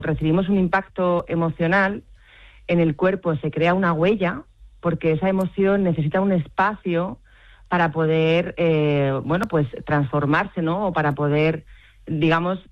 recibimos un impacto emocional, en el cuerpo se crea una huella, porque esa emoción necesita un espacio para poder, transformarse, ¿no? O para poder, digamos,